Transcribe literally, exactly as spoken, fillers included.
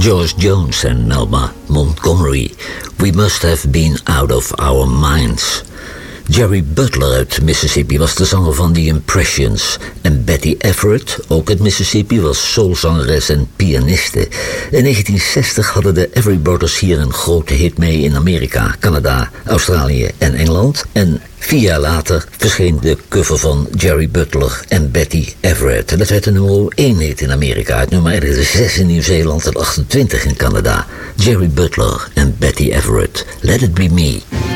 George Jones en Melba Montgomery. We must have been out of our minds. Jerry Butler uit Mississippi was de zanger van The Impressions. En Betty Everett, ook uit Mississippi, was soulzangeres en pianiste. In negentien zestig hadden de Every Brothers hier een grote hit mee in Amerika, Canada, Australië en Engeland. En vier jaar later verscheen de cover van Jerry Butler en Betty Everett. En dat werd een nummer één hit in Amerika, het nummer zes in Nieuw-Zeeland en achtentwintig in Canada. Jerry Butler en Betty Everett, Let It Be Me.